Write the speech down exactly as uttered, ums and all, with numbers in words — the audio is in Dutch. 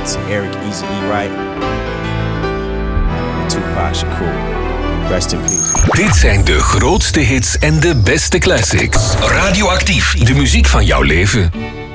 to Eric Easy E. Wright and Tupac Shakur. Rest in peace. Dit zijn de grootste hits en de beste classics. Radioactief, de muziek van jouw leven.